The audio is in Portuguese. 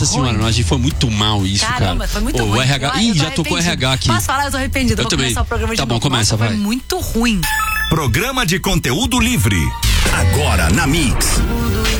Nossa senhora, a gente foi muito mal isso, Caramba, cara. foi muito ruim. O RH, Eu tô já tocou RH aqui. Posso falar? Eu tô arrependido. Eu Vou também. começar o programa de Tá novo. bom, começa, Nossa, vai. Foi muito ruim. Programa de conteúdo livre. Agora na Mix. Tudo